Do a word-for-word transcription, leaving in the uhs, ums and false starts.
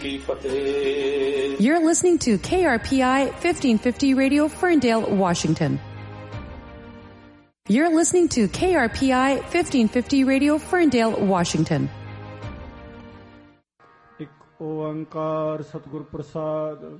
You're listening to K R P I fifteen fifty Radio, Ferndale, Washington. You're listening to K R P I fifteen fifty Radio, Ferndale, Washington. एक ओंकार सतगुरु प्रसाद